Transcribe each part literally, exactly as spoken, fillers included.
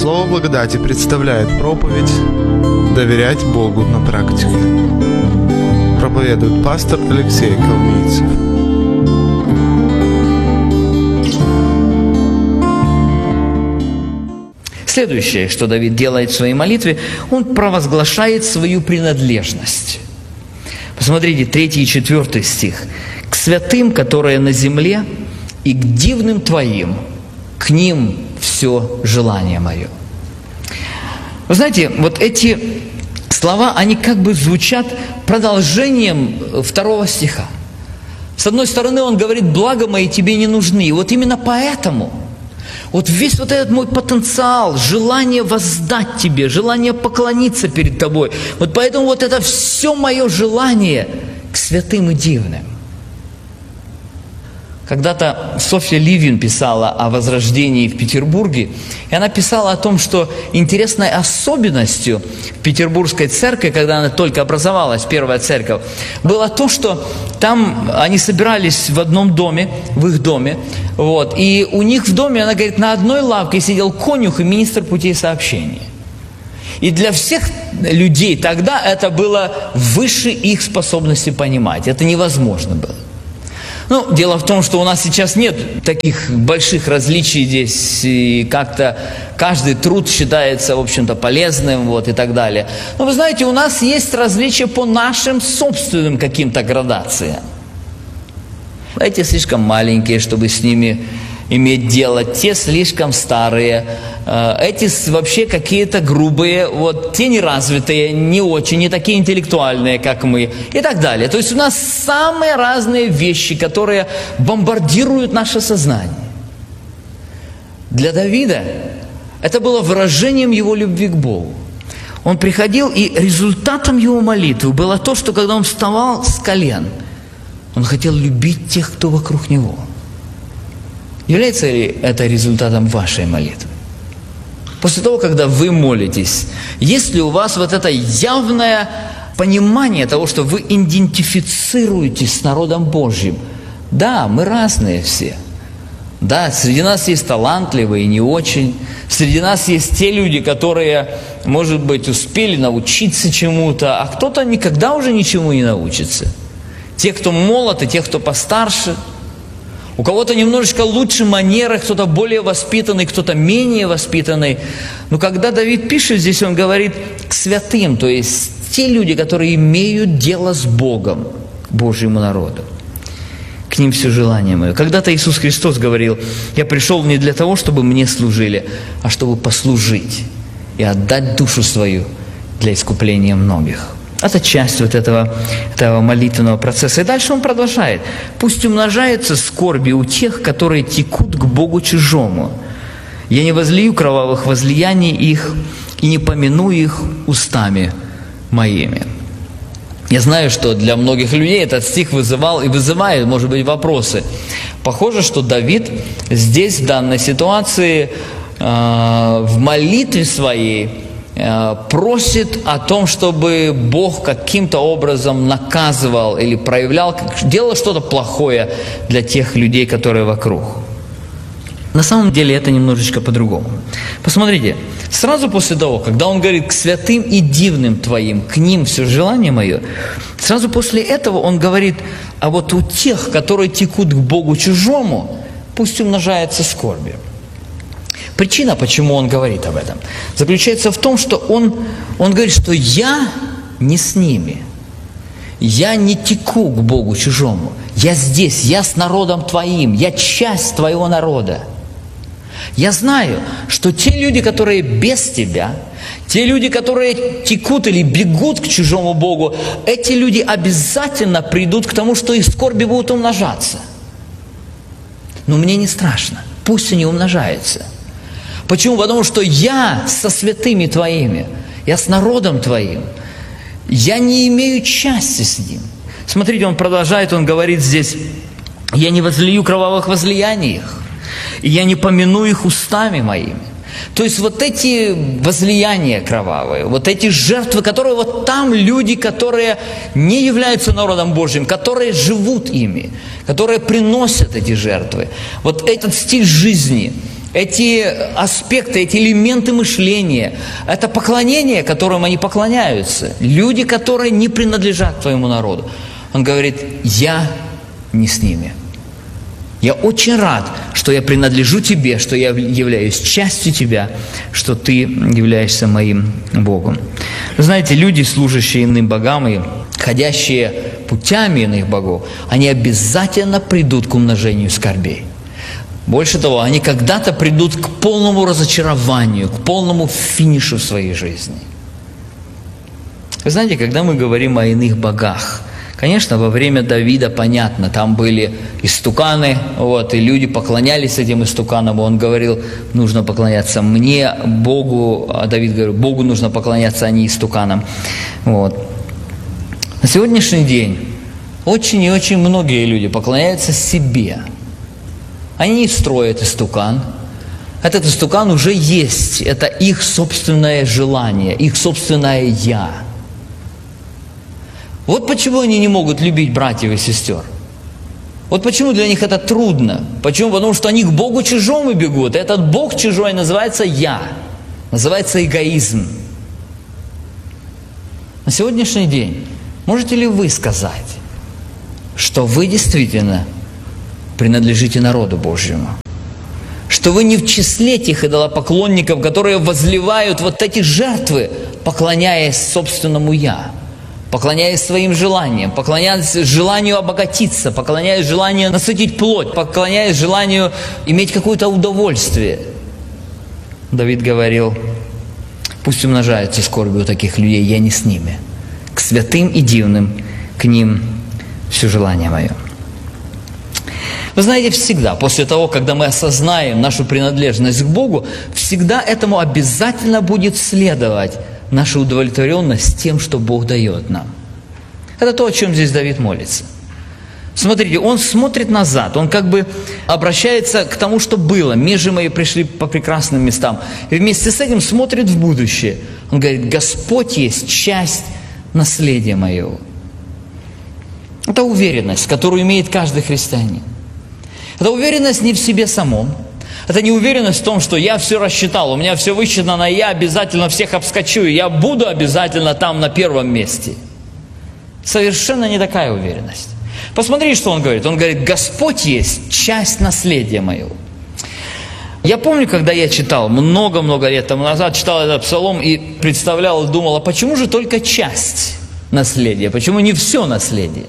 Слово благодати представляет проповедь «Доверять Богу на практике». Проповедует пастор Алексей Коломийцев. Следующее, что Давид делает в своей молитве, он провозглашает свою принадлежность. Посмотрите, третий и четвертый стих. «К святым, которые на земле, и к дивным Твоим, к ним все желание мое». Вы знаете, вот эти слова, они как бы звучат продолжением второго стиха. С одной стороны, он говорит: «Благо мои тебе не нужны». И вот именно поэтому вот весь вот этот мой потенциал, желание воздать тебе, желание поклониться перед тобой, вот поэтому вот это все мое желание к святым и дивным. Когда-то Софья Ливин писала о возрождении в Петербурге, и она писала о том, что интересной особенностью в Петербургской церкви, когда она только образовалась, первая церковь, было то, что там они собирались в одном доме, в их доме, вот, и у них в доме, она говорит, на одной лавке сидел конюх и министр путей сообщения. И для всех людей тогда это было выше их способности понимать, это невозможно было. Ну, дело в том, что у нас сейчас нет таких больших различий здесь, и как-то каждый труд считается, в общем-то, полезным, вот, и так далее. Но вы знаете, у нас есть различия по нашим собственным каким-то градациям. Эти слишком маленькие, чтобы с ними иметь дело, те слишком старые, эти вообще какие-то грубые, вот, те неразвитые, не очень, не такие интеллектуальные, как мы, и так далее. То есть у нас самые разные вещи, которые бомбардируют наше сознание. Для Давида это было выражением его любви к Богу. Он приходил, и результатом его молитвы было то, что когда он вставал с колен, он хотел любить тех, кто вокруг него. Является ли это результатом вашей молитвы? После того, когда вы молитесь, есть ли у вас вот это явное понимание того, что вы идентифицируетесь с народом Божьим? Да, мы разные все. Да, среди нас есть талантливые и не очень. Среди нас есть те люди, которые, может быть, успели научиться чему-то, а кто-то никогда уже ничему не научится. Те, кто молод, и те, кто постарше. У кого-то немножечко лучше манеры, кто-то более воспитанный, кто-то менее воспитанный. Но когда Давид пишет здесь, он говорит к святым, то есть те люди, которые имеют дело с Богом, к Божьему народу. К ним все желание мое. Когда-то Иисус Христос говорил: «Я пришел не для того, чтобы мне служили, а чтобы послужить и отдать душу свою для искупления многих». Это часть вот этого, этого молитвенного процесса. И дальше он продолжает. «Пусть умножается скорби у тех, которые текут к Богу чужому. Я не возлию кровавых возлияний их и не помяну их устами моими». Я знаю, что для многих людей этот стих вызывал и вызывает, может быть, вопросы. Похоже, что Давид здесь, в данной ситуации, э, в молитве своей, просит о том, чтобы Бог каким-то образом наказывал или проявлял, делал что-то плохое для тех людей, которые вокруг. На самом деле это немножечко по-другому. Посмотрите, сразу после того, когда он говорит к святым и дивным Твоим, к ним все желание мое, сразу после этого он говорит: а вот у тех, которые текут к Богу чужому, пусть умножается скорби. Причина, почему он говорит об этом, заключается в том, что он, он говорит, что я не с ними, я не теку к Богу чужому, я здесь, я с народом Твоим, я часть Твоего народа. Я знаю, что те люди, которые без Тебя, те люди, которые текут или бегут к чужому Богу, эти люди обязательно придут к тому, что их скорби будут умножаться. Но мне не страшно, пусть они умножаются. Почему? Потому что я со святыми Твоими, я с народом Твоим, я не имею части с ним. Смотрите, он продолжает, он говорит здесь: я не возлию кровавых возлияний их, и я не помяну их устами моими. То есть вот эти возлияния кровавые, вот эти жертвы, которые вот там люди, которые не являются народом Божьим, которые живут ими, которые приносят эти жертвы, вот этот стиль жизни, эти аспекты, эти элементы мышления, это поклонение, которым они поклоняются. Люди, которые не принадлежат твоему народу. Он говорит, я не с ними. Я очень рад, что я принадлежу тебе, что я являюсь частью тебя, что ты являешься моим Богом. Вы знаете, люди, служащие иным богам и ходящие путями иных богов, они обязательно придут к умножению скорбей. Больше того, они когда-то придут к полному разочарованию, к полному финишу своей жизни. Вы знаете, когда мы говорим о иных богах, конечно, во время Давида, понятно, там были истуканы, вот, и люди поклонялись этим истуканам, он говорил, нужно поклоняться мне, Богу, а Давид говорил, Богу нужно поклоняться, а не истуканам. Вот. На сегодняшний день очень и очень многие люди поклоняются себе. Они не строят истукан. Этот истукан уже есть. Это их собственное желание, их собственное «я». Вот почему они не могут любить братьев и сестер. Вот почему для них это трудно. Почему? Потому что они к Богу чужому бегут. Этот Бог чужой называется «я». Называется эгоизм. На сегодняшний день можете ли вы сказать, что вы действительно принадлежите народу Божьему? Что вы не в числе тех идолопоклонников, которые возливают вот эти жертвы, поклоняясь собственному «я», поклоняясь своим желаниям, поклоняясь желанию обогатиться, поклоняясь желанию насытить плоть, поклоняясь желанию иметь какое-то удовольствие. Давид говорил, пусть умножаются скорби у таких людей, я не с ними. К святым и дивным, к ним все желание мое. Вы знаете, всегда, после того, когда мы осознаем нашу принадлежность к Богу, всегда этому обязательно будет следовать наша удовлетворенность тем, что Бог дает нам. Это то, о чем здесь Давид молится. Смотрите, он смотрит назад, он как бы обращается к тому, что было. Межи мои пришли по прекрасным местам. И вместе с этим смотрит в будущее. Он говорит, Господь есть часть наследия моего. Это уверенность, которую имеет каждый христианин. Это уверенность не в себе самом. Это не уверенность в том, что я все рассчитал, у меня все высчитано, и я обязательно всех обскочу, и я буду обязательно там на первом месте. Совершенно не такая уверенность. Посмотрите, что он говорит. Он говорит, Господь есть часть наследия моего. Я помню, когда я читал, много-много лет тому назад, читал этот псалом и представлял, думал, а почему же только часть наследия? Почему не все наследие?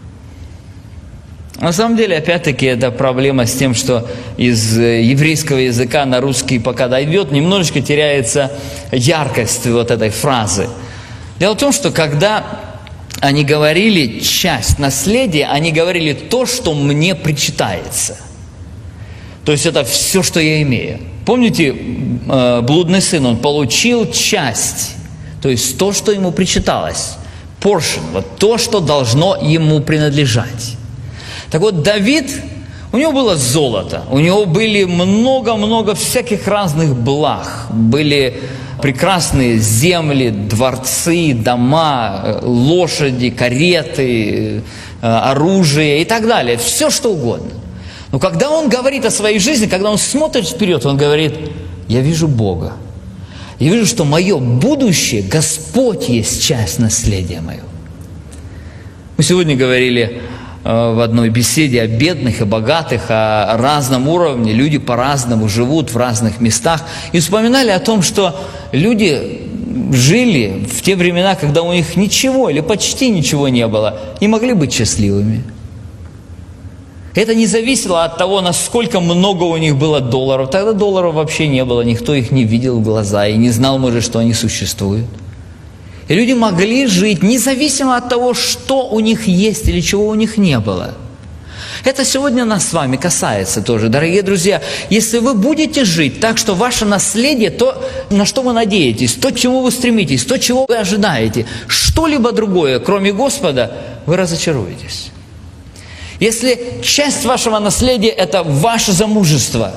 На самом деле, опять-таки, это проблема с тем, что из еврейского языка на русский пока дойдет, немножечко теряется яркость вот этой фразы. Дело в том, что когда они говорили часть наследия, они говорили то, что мне причитается. То есть это все, что я имею. Помните, блудный сын, он получил часть, то есть то, что ему причиталось. Порtion, вот то, что должно ему принадлежать. Так вот, Давид, у него было золото, у него были много-много всяких разных благ. Были прекрасные земли, дворцы, дома, лошади, кареты, оружие и так далее. Все, что угодно. Но когда он говорит о своей жизни, когда он смотрит вперед, он говорит, я вижу Бога. Я вижу, что мое будущее, Господь есть часть наследия моего. Мы сегодня говорили в одной беседе о бедных и богатых, о разном уровне. Люди по-разному живут в разных местах. И вспоминали о том, что люди жили в те времена, когда у них ничего или почти ничего не было, и могли быть счастливыми. Это не зависело от того, насколько много у них было долларов. Тогда долларов вообще не было, никто их не видел в глаза и не знал, может, что они существуют. И люди могли жить независимо от того, что у них есть или чего у них не было. Это сегодня нас с вами касается тоже. Дорогие друзья, если вы будете жить так, что ваше наследие, то, на что вы надеетесь, то, к чему вы стремитесь, то, чего вы ожидаете, что-либо другое, кроме Господа, вы разочаруетесь. Если часть вашего наследия – это ваше замужество,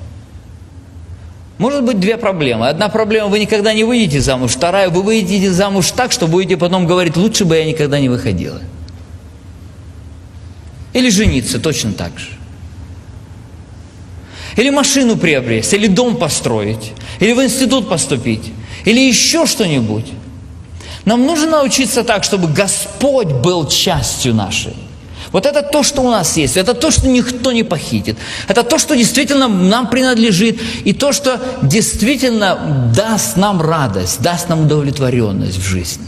может быть две проблемы. Одна проблема – вы никогда не выйдете замуж. Вторая – вы выйдете замуж так, что будете потом говорить, лучше бы я никогда не выходила. Или жениться точно так же. или машину приобрести, или дом построить, или в институт поступить, или еще что-нибудь. Нам нужно научиться так, чтобы Господь был частью нашей. Вот это то, что у нас есть, это то, что никто не похитит, это то, что действительно нам принадлежит, и то, что действительно даст нам радость, даст нам удовлетворенность в жизни.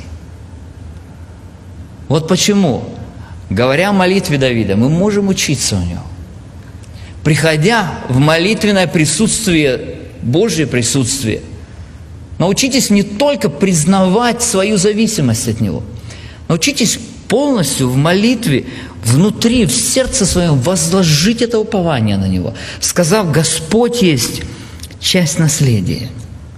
Вот почему, говоря о молитве Давида, мы можем учиться у него. Приходя в молитвенное присутствие, Божье присутствие, научитесь не только признавать свою зависимость от Него, научитесь полностью в молитве, внутри, в сердце своем возложить это упование на Него, сказав: Господь есть часть наследия.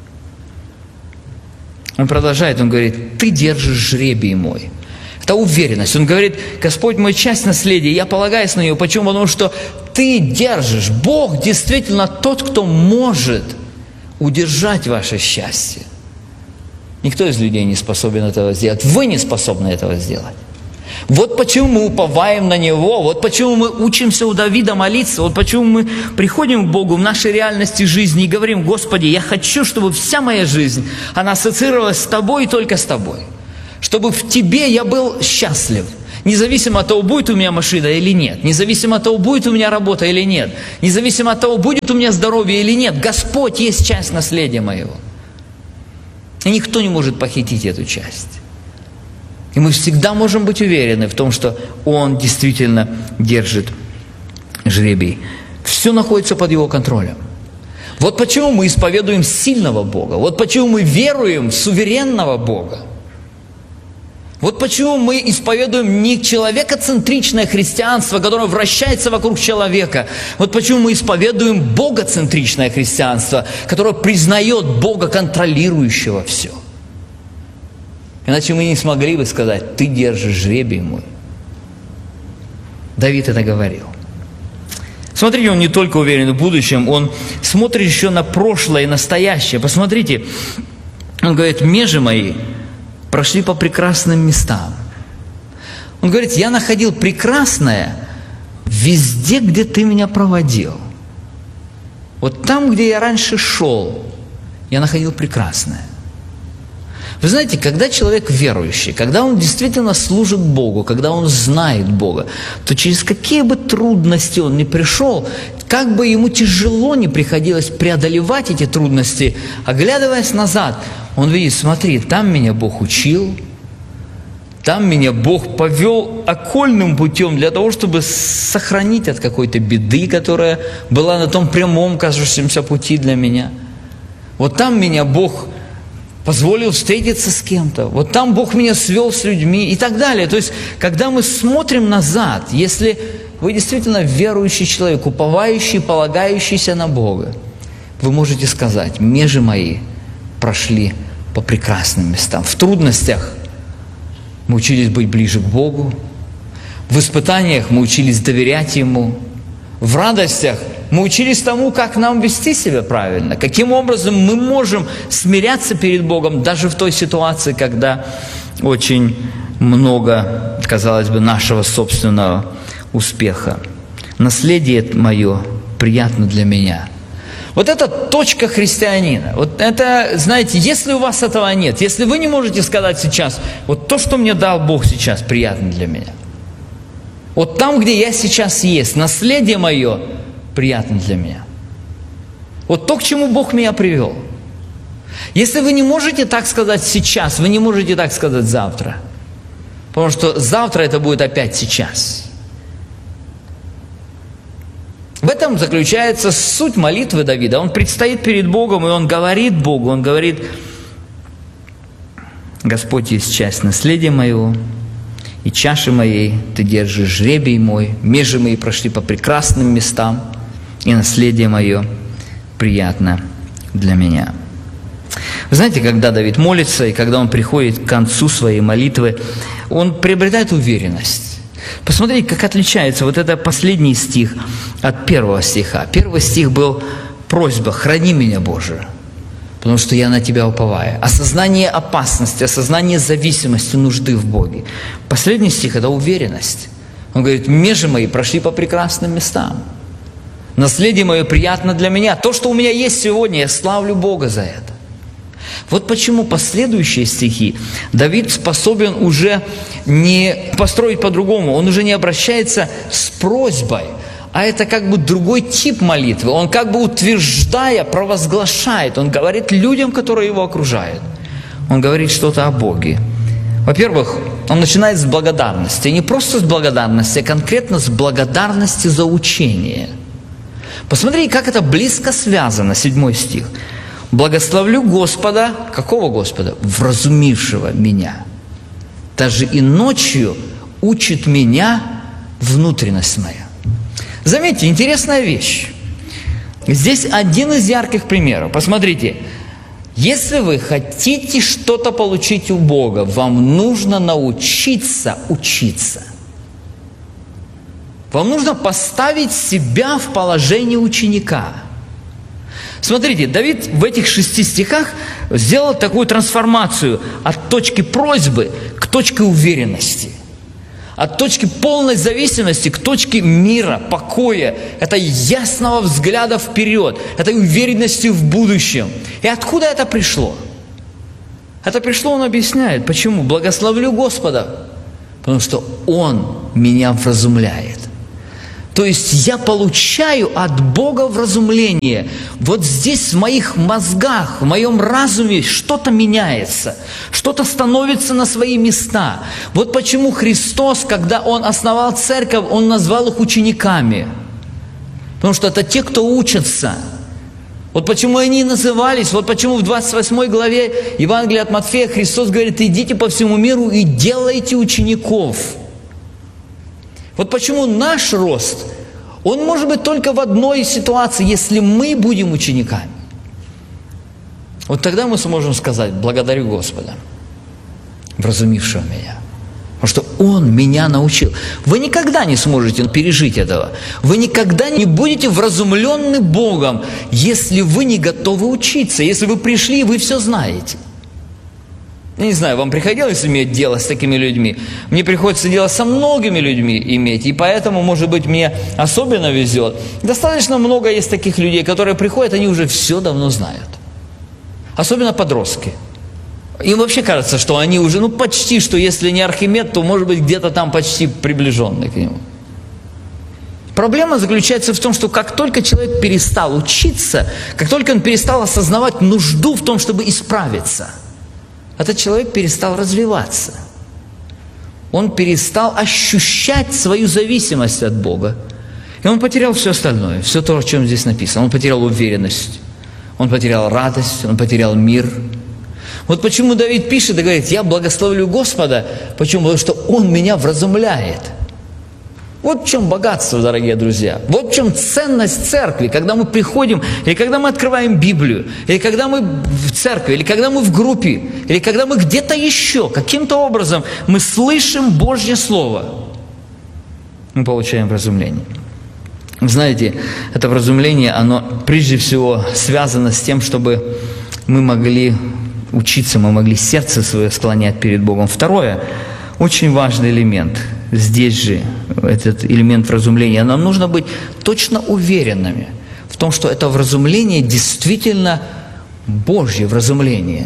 Он продолжает, он говорит: Ты держишь жребий мой. Это уверенность. Он говорит: Господь мой, часть наследия, я полагаюсь на Него. Почему? Потому что Ты держишь. Бог действительно тот, кто может удержать ваше счастье. Никто из людей не способен этого сделать. Вы не способны этого сделать. Вот почему мы уповаем на Него, вот почему мы учимся у Давида молиться, вот почему мы приходим к Богу в нашей реальности жизни и говорим: Господи, я хочу, чтобы вся моя жизнь, она ассоциировалась с Тобой и только с Тобой. Чтобы в Тебе я был счастлив. Независимо от того, будет у меня машина или нет. Независимо от того, будет у меня работа или нет. Независимо от того, будет у меня здоровье или нет. Господь есть часть наследия моего. И никто не может похитить эту часть. И мы всегда можем быть уверены в том, что Он действительно держит жребий. Все находится под Его контролем. Вот почему мы исповедуем сильного Бога. Вот почему мы веруем в суверенного Бога. Вот почему мы исповедуем не человекоцентричное христианство, которое вращается вокруг человека. Вот почему мы исповедуем богоцентричное христианство, которое признает Бога, контролирующего все. Иначе мы не смогли бы сказать: Ты держишь жребий мой. Давид это говорил. Смотрите, он не только уверен в будущем, он смотрит еще на прошлое и настоящее. Посмотрите, он говорит: межи мои прошли по прекрасным местам. Он говорит: я находил прекрасное везде, где ты меня проводил. Вот там, где я раньше шел, я находил прекрасное. Вы знаете, когда человек верующий, когда он действительно служит Богу, когда он знает Бога, то через какие бы трудности он ни пришел, как бы ему тяжело не приходилось преодолевать эти трудности, оглядываясь назад, он видит: смотри, там меня Бог учил, там меня Бог повел окольным путем для того, чтобы сохранить от какой-то беды, которая была на том прямом, кажущемся пути для меня. Вот там меня Бог позволил встретиться с кем-то. Вот там Бог меня свел с людьми и так далее. То есть, когда мы смотрим назад, если вы действительно верующий человек, уповающий, полагающийся на Бога, вы можете сказать: межи мои прошли по прекрасным местам. В трудностях мы учились быть ближе к Богу, в испытаниях мы учились доверять Ему, в радостях мы учились тому, как нам вести себя правильно, каким образом мы можем смиряться перед Богом даже в той ситуации, когда очень много, казалось бы, нашего собственного успеха. Наследие мое приятно для меня. Вот это точка христианина. Вот это, знаете, если у вас этого нет, если вы не можете сказать сейчас: вот то, что мне дал Бог сейчас, приятно для меня. Вот там, где я сейчас есть, наследие мое приятно для меня. Вот то, к чему Бог меня привел. Если вы не можете так сказать сейчас, вы не можете так сказать завтра. Потому что завтра это будет опять сейчас. В этом заключается суть молитвы Давида. Он предстоит перед Богом, и он говорит Богу, он говорит: Господь есть часть наследия моего, и чаши моей ты держишь жребий мой, межи мои прошли по прекрасным местам, и наследие мое приятно для меня. Вы знаете, когда Давид молится, и когда он приходит к концу своей молитвы, он приобретает уверенность. Посмотрите, как отличается вот это последний стих от первого стиха. Первый стих был просьба: «Храни меня, Боже, потому что я на Тебя уповаю». Осознание опасности, осознание зависимости, нужды в Боге. Последний стих – это уверенность. Он говорит: «Межи мои прошли по прекрасным местам». Наследие мое приятно для меня. То, что у меня есть сегодня, я славлю Бога за это. Вот почему последующие стихи Давид способен уже не построить по-другому. Он уже не обращается с просьбой, а это как бы другой тип молитвы. Он как бы утверждая, провозглашает. Он говорит людям, которые его окружают. Он говорит что-то о Боге. Во-первых, он начинает с благодарности. И не просто с благодарности, а конкретно с благодарности за учение. Посмотрите, как это близко связано, седьмой стих. «Благословлю Господа». Какого Господа? «Вразумившего меня. Даже и ночью учит меня внутренность моя». Заметьте, интересная вещь. Здесь один из ярких примеров. Посмотрите. Если вы хотите что-то получить у Бога, вам нужно научиться учиться. Вам нужно поставить себя в положение ученика. Смотрите, Давид в этих шести стихах сделал такую трансформацию от точки просьбы к точке уверенности. От точки полной зависимости к точке мира, покоя, этой ясного взгляда вперед, этой уверенности в будущем. И откуда это пришло? Это пришло, он объясняет. Почему? «Благословлю Господа», потому что Он меня вразумляет. То есть я получаю от Бога вразумление. Вот здесь в моих мозгах, в моем разуме что-то меняется, что-то становится на свои места. Вот почему Христос, когда Он основал церковь, Он назвал их учениками. Потому что это те, кто учатся. Вот почему они назывались, вот почему в двадцать восьмой главе Евангелия от Матфея Христос говорит: идите по всему миру и делайте учеников. Вот почему наш рост, он может быть только в одной ситуации, если мы будем учениками. Вот тогда мы сможем сказать: благодарю Господа, вразумившего меня. Потому что Он меня научил. Вы никогда не сможете пережить этого. Вы никогда не будете вразумленны Богом, если вы не готовы учиться, если вы пришли и вы все знаете. Я не знаю, вам приходилось иметь дело с такими людьми? Мне приходится дело со многими людьми иметь, и поэтому, может быть, мне особенно везет. Достаточно много есть таких людей, которые приходят, они уже все давно знают. Особенно подростки. Им вообще кажется, что они уже, ну, почти, что если не Архимед, то, может быть, где-то там почти приближенный к нему. Проблема заключается в том, что как только человек перестал учиться, как только он перестал осознавать нужду в том, чтобы исправиться, этот человек перестал развиваться. Он перестал ощущать свою зависимость от Бога. И он потерял все остальное, все то, о чем здесь написано. Он потерял уверенность, он потерял радость, он потерял мир. Вот почему Давид пишет и говорит: я благословлю Господа. Почему? Потому что Он меня вразумляет. Вот в чем богатство, дорогие друзья. Вот в чем ценность церкви, когда мы приходим, или когда мы открываем Библию, или когда мы в церкви, или когда мы в группе, или когда мы где-то еще, каким-то образом мы слышим Божье Слово. Мы получаем вразумление. Знаете, это вразумление, оно прежде всего связано с тем, чтобы мы могли учиться, мы могли сердце свое склонять перед Богом. Второе, очень важный элемент. Здесь же этот элемент вразумления. Нам нужно быть точно уверенными в том, что это вразумление действительно Божье вразумление.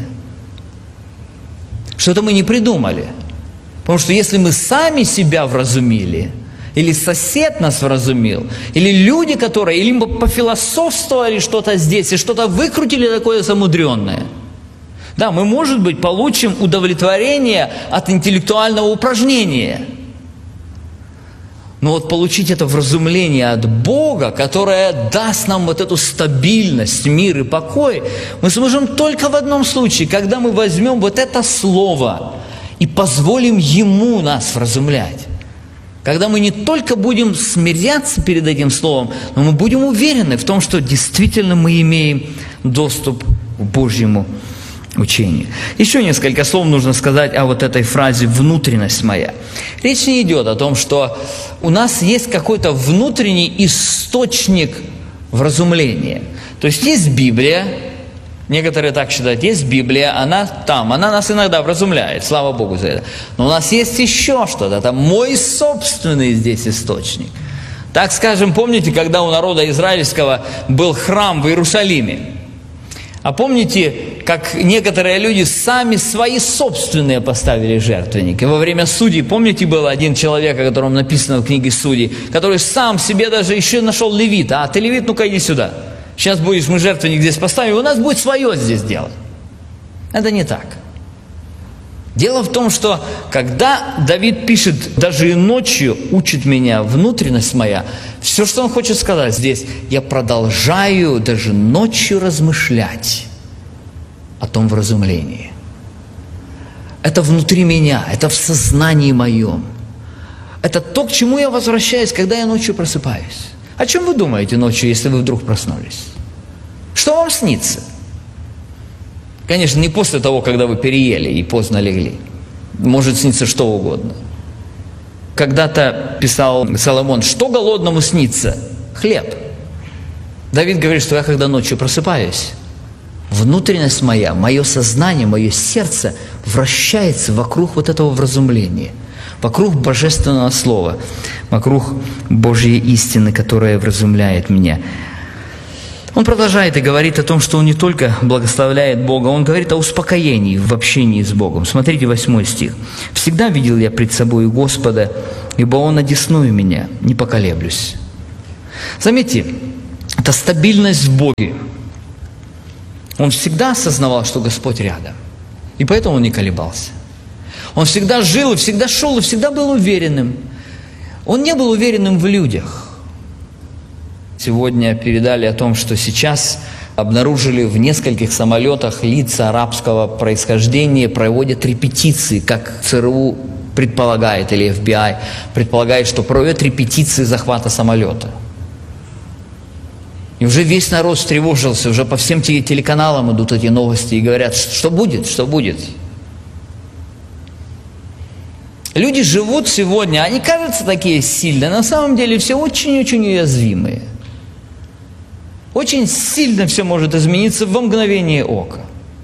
Что это мы не придумали. Потому что если мы сами себя вразумили, или сосед нас вразумил, или люди, которые или пофилософствовали что-то здесь, и что-то выкрутили такое замудренное, да, мы, может быть, получим удовлетворение от интеллектуального упражнения. Но вот получить это вразумление от Бога, которое даст нам вот эту стабильность, мир и покой, мы сможем только в одном случае, когда мы возьмем вот это слово и позволим Ему нас вразумлять. Когда мы не только будем смиряться перед этим словом, но мы будем уверены в том, что действительно мы имеем доступ к Божьему учению. Еще несколько слов нужно сказать о вот этой фразе «внутренность моя». Речь не идет о том, что у нас есть какой-то внутренний источник вразумления. То есть есть Библия, некоторые так считают, есть Библия, она там, она нас иногда вразумляет, слава Богу за это. Но у нас есть еще что-то, это мой собственный здесь источник. Так скажем, помните, когда у народа израильского был храм в Иерусалиме? А помните, как некоторые люди сами свои собственные поставили жертвенники? Во время судей, помните, был один человек, о котором написано в книге Судей, который сам себе даже еще нашел левита. А ты левит, ну-ка иди сюда. Сейчас будешь, мы жертвенник здесь поставим, у нас будет свое здесь дело. Это не так. Дело в том, что когда Давид пишет, даже и ночью учит меня внутренность моя, все, что он хочет сказать здесь, я продолжаю даже ночью размышлять о том вразумлении. Это внутри меня, это в сознании моем. Это то, к чему я возвращаюсь, когда я ночью просыпаюсь. О чем вы думаете ночью, если вы вдруг проснулись? Что вам снится? Конечно, не после того, когда вы переели и поздно легли. Может сниться что угодно. Когда-то писал Соломон, что голодному снится? Хлеб. Давид говорит, что я когда ночью просыпаюсь, внутренность моя, мое сознание, мое сердце вращается вокруг вот этого вразумления, вокруг божественного слова, вокруг Божьей истины, которая вразумляет меня. Он продолжает и говорит о том, что он не только благословляет Бога, он говорит о успокоении в общении с Богом. Смотрите, восьмой стих. «Всегда видел я пред собой Господа, ибо Он одесную меня, не поколеблюсь». Заметьте, это стабильность в Боге. Он всегда осознавал, что Господь рядом, и поэтому он не колебался. Он всегда жил, и всегда шел, и всегда был уверенным. Он не был уверенным в людях. Сегодня передали о том, что сейчас обнаружили в нескольких самолетах лица арабского происхождения, проводят репетиции, как ЦРУ предполагает, или эф би ай предполагает, что проводят репетиции захвата самолета. И уже весь народ встревожился, уже по всем телеканалам идут эти новости и говорят, что будет, что будет. Люди живут сегодня, они кажутся такие сильные, на самом деле все очень-очень уязвимые. Очень сильно все может измениться во мгновение ока.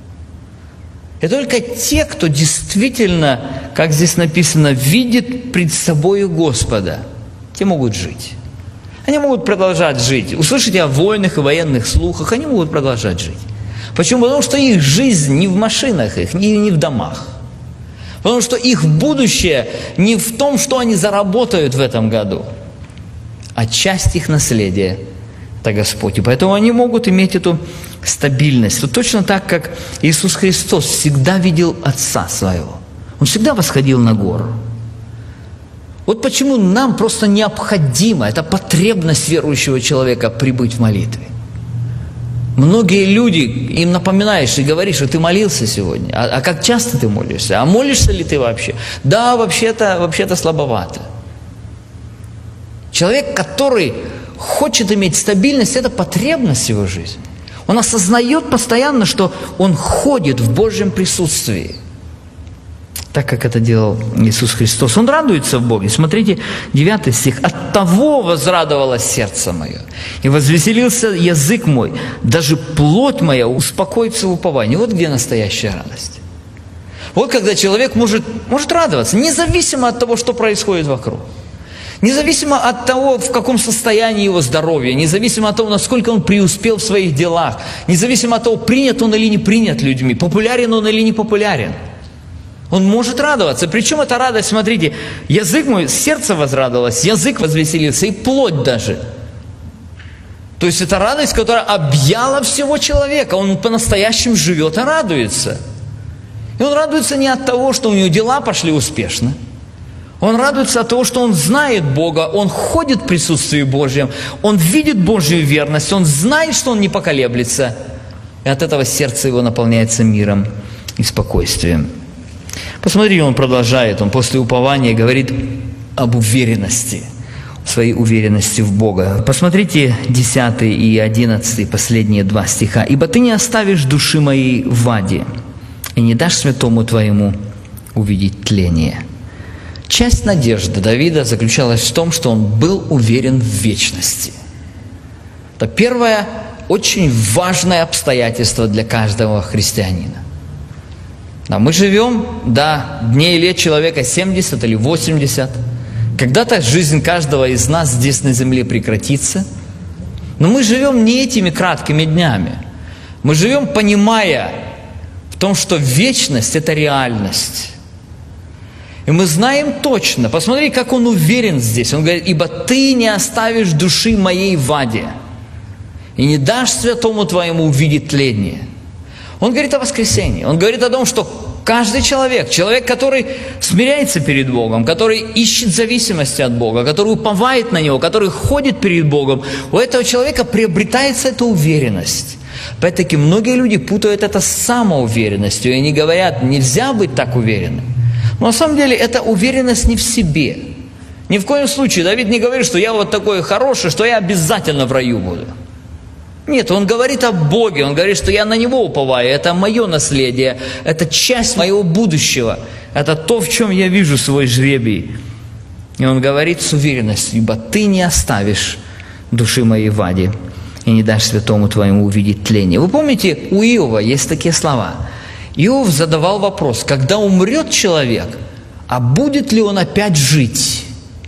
И только те, кто действительно, как здесь написано, видит пред собою Господа, те могут жить. Они могут продолжать жить. Услышите о войнах и военных слухах, они могут продолжать жить. Почему? Потому что их жизнь не в машинах их, не, не в домах. Потому что их будущее не в том, что они заработают в этом году, а часть их наследия – это Господь. И поэтому они могут иметь эту стабильность. Вот точно так, как Иисус Христос всегда видел Отца Своего. Он всегда восходил на гору. Вот почему нам просто необходимо, это потребность верующего человека прибыть в молитве. Многие люди, им напоминаешь и говоришь, что ты молился сегодня. А, а как часто ты молишься? А молишься ли ты вообще? Да, вообще-то, вообще-то слабовато. Человек, который хочет иметь стабильность, это потребность в его жизни. Он осознает постоянно, что он ходит в Божьем присутствии, так как это делал Иисус Христос. Он радуется в Боге. Смотрите, девятый стих. «От того возрадовалось сердце мое, и возвеселился язык мой, даже плоть моя успокоится в уповании». Вот где настоящая радость. Вот когда человек может, может радоваться, независимо от того, что происходит вокруг. Независимо от того, в каком состоянии его здоровье, независимо от того, насколько он преуспел в своих делах, независимо от того, принят он или не принят людьми, популярен он или не популярен. Он может радоваться. Причем эта радость, смотрите, язык мой, сердце возрадовалось, язык возвеселился, и плоть даже. То есть это радость, которая объяла всего человека. Он по-настоящему живет и радуется. И он радуется не от того, что у него дела пошли успешно. Он радуется от того, что он знает Бога, он ходит в присутствии Божьем, он видит Божью верность, он знает, что он не поколеблется. И от этого сердце его наполняется миром и спокойствием. Посмотрите, он продолжает, он после упования говорит об уверенности, своей уверенности в Бога. Посмотрите десятый и одиннадцатый, последние два стиха. «Ибо ты не оставишь души моей в аде, и не дашь святому твоему увидеть тление». Часть надежды Давида заключалась в том, что он был уверен в вечности. Это первое очень важное обстоятельство для каждого христианина. Да, мы живем, да, дней и лет человека семьдесят или восемьдесят. Когда-то жизнь каждого из нас здесь на земле прекратится, но мы живем не этими краткими днями. Мы живем, понимая в том, что вечность – это реальность. И мы знаем точно, посмотри, как он уверен здесь. Он говорит: «Ибо ты не оставишь души моей в аде, и не дашь святому твоему увидеть тление». Он говорит о воскресении. Он говорит о том, что каждый человек, человек, который смиряется перед Богом, который ищет зависимости от Бога, который уповает на Него, который ходит перед Богом, у этого человека приобретается эта уверенность. Опять-таки, многие люди путают это с самоуверенностью, и они говорят: нельзя быть так уверенным. Но на самом деле это уверенность не в себе. Ни в коем случае Давид не говорит, что я вот такой хороший, что я обязательно в раю буду. Нет, он говорит о Боге, он говорит, что я на Него уповаю, это мое наследие, это часть моего будущего, это то, в чем я вижу свой жребий. И он говорит с уверенностью: «Ибо ты не оставишь души моей в аде, и не дашь святому твоему увидеть тление». Вы помните, у Иова есть такие слова. Иов задавал вопрос: когда умрет человек, а будет ли он опять жить?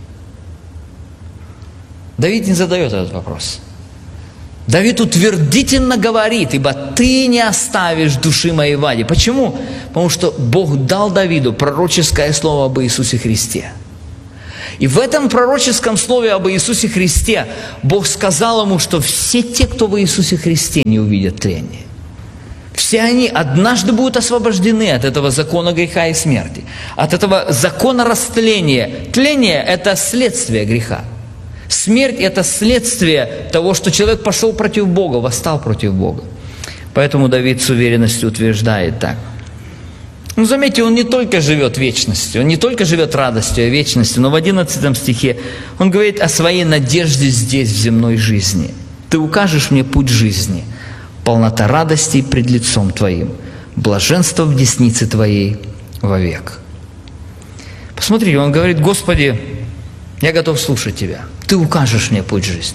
Давид не задает этот вопрос. Давид утвердительно говорит: «Ибо ты не оставишь души моей в аде». Почему? Потому что Бог дал Давиду пророческое слово об Иисусе Христе. И в этом пророческом слове об Иисусе Христе Бог сказал ему, что все те, кто в Иисусе Христе, не увидят тления. Все они однажды будут освобождены от этого закона греха и смерти, от этого закона растления. Тление – это следствие греха. Смерть – это следствие того, что человек пошел против Бога, восстал против Бога. Поэтому Давид с уверенностью утверждает так. Ну, заметьте, он не только живет вечностью, он не только живет радостью, а вечностью, но в одиннадцатом стихе он говорит о своей надежде здесь, в земной жизни. «Ты укажешь мне путь жизни, полнота радости пред лицом Твоим, блаженство в деснице Твоей вовек». Посмотрите, он говорит: «Господи, я готов слушать Тебя. Ты укажешь мне путь жизни.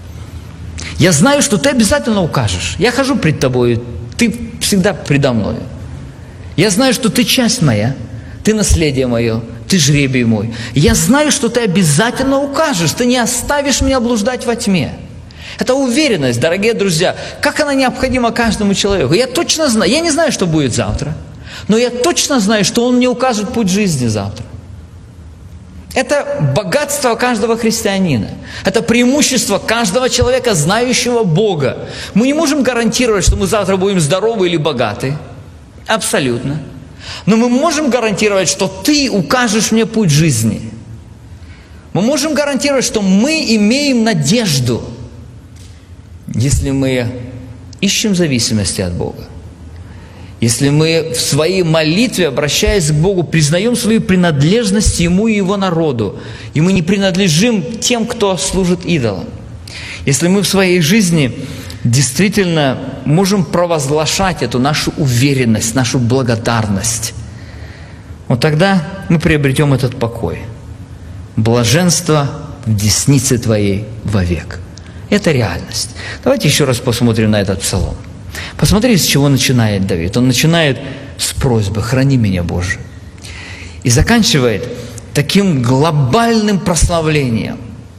Я знаю, что Ты обязательно укажешь. Я хожу пред Тобой, Ты всегда предо мной. Я знаю, что Ты часть моя, Ты наследие мое, Ты жребий мой. Я знаю, что Ты обязательно укажешь, Ты не оставишь меня блуждать во тьме». Это уверенность, дорогие друзья, как она необходима каждому человеку. Я точно знаю, я не знаю, что будет завтра, но я точно знаю, что Он мне укажет путь жизни завтра. Это богатство каждого христианина. Это преимущество каждого человека, знающего Бога. Мы не можем гарантировать, что мы завтра будем здоровы или богаты. Абсолютно. Но мы можем гарантировать, что Ты укажешь мне путь жизни. Мы можем гарантировать, что мы имеем надежду, если мы ищем зависимости от Бога. Если мы в своей молитве, обращаясь к Богу, признаем свою принадлежность Ему и Его народу, и мы не принадлежим тем, кто служит идолам. Если мы в своей жизни действительно можем провозглашать эту нашу уверенность, нашу благодарность, вот тогда мы приобретем этот покой. Блаженство в деснице Твоей вовек. Это реальность. Давайте еще раз посмотрим на этот псалом. Посмотрите, с чего начинает Давид. Он начинает с просьбы: «Храни меня, Боже». И заканчивает таким глобальным прославлением.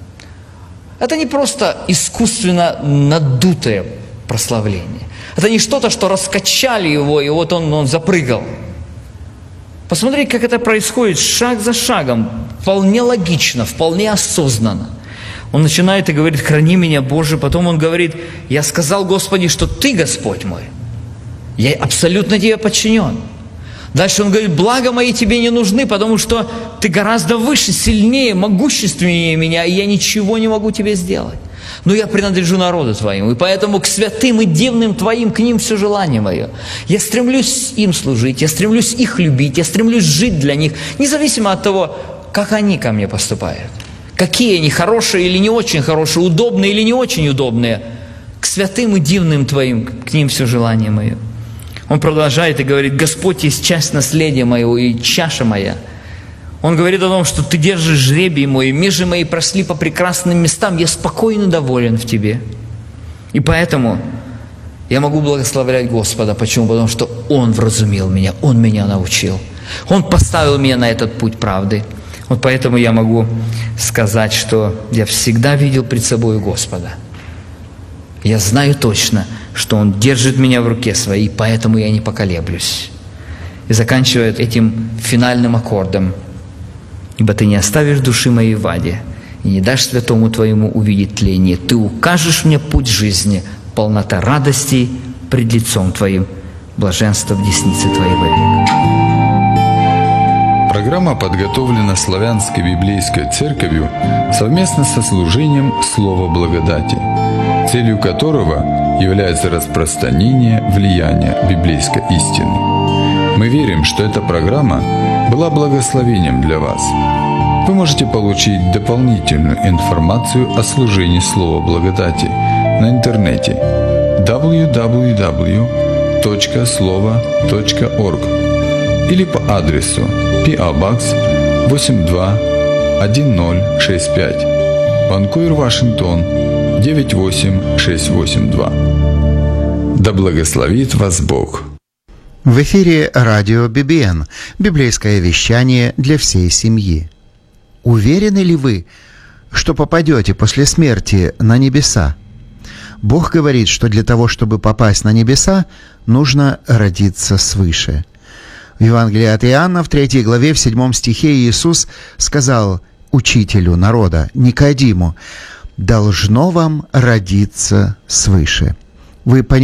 Это не просто искусственно надутое прославление. Это не что-то, что раскачали его, и вот он, он запрыгал. Посмотрите, как это происходит шаг за шагом, вполне логично, вполне осознанно. Он начинает и говорит: «Храни меня, Боже». Потом он говорит: «Я сказал, Господи, что Ты Господь мой. Я абсолютно Тебе подчинен». Дальше он говорит: «Блага мои Тебе не нужны, потому что Ты гораздо выше, сильнее, могущественнее меня, и я ничего не могу Тебе сделать. Но я принадлежу народу Твоему, и поэтому к святым и дивным Твоим, к ним все желание мое. Я стремлюсь им служить, я стремлюсь их любить, я стремлюсь жить для них, независимо от того, как они ко мне поступают. Какие они, хорошие или не очень хорошие, удобные или не очень удобные. К святым и дивным Твоим, к ним все желание мое». Он продолжает и говорит: «Господь есть часть наследия моего и чаша моя». Он говорит о том, что Ты держишь жребий мой, межи мои прошли по прекрасным местам, я спокойно доволен в Тебе. И поэтому я могу благословлять Господа. Почему? Потому что Он вразумил меня, Он меня научил. Он поставил меня на этот путь правды. Вот поэтому я могу сказать, что я всегда видел пред собой Господа. Я знаю точно, что Он держит меня в руке своей, поэтому я не поколеблюсь. И заканчивает этим финальным аккордом. «Ибо Ты не оставишь души моей в аде, и не дашь святому Твоему увидеть тление. Ты укажешь мне путь жизни, полнота радости пред лицом Твоим, блаженство в деснице Твоей вовек». Программа подготовлена Славянской библейской церковью совместно со служением Слова Благодати, целью которого является распространение влияния библейской истины. Мы верим, что эта программа была благословением для вас. Вы можете получить дополнительную информацию о служении Слова Благодати на интернете дабл ю дабл ю дабл ю точка слова точка орг или по адресу пи о Box восемь два один ноль шесть пять, Ванкувер, Вашингтон девять восемь шесть восемь два. Да благословит вас Бог! В эфире радио би би эн, библейское вещание для всей семьи. Уверены ли вы, что попадете после смерти на небеса? Бог говорит, что для того, чтобы попасть на небеса, нужно родиться свыше. В Евангелии от Иоанна, в третьей главе, в седьмом стихе Иисус сказал учителю народа, Никодиму: «Должно вам родиться свыше». Вы понимаете,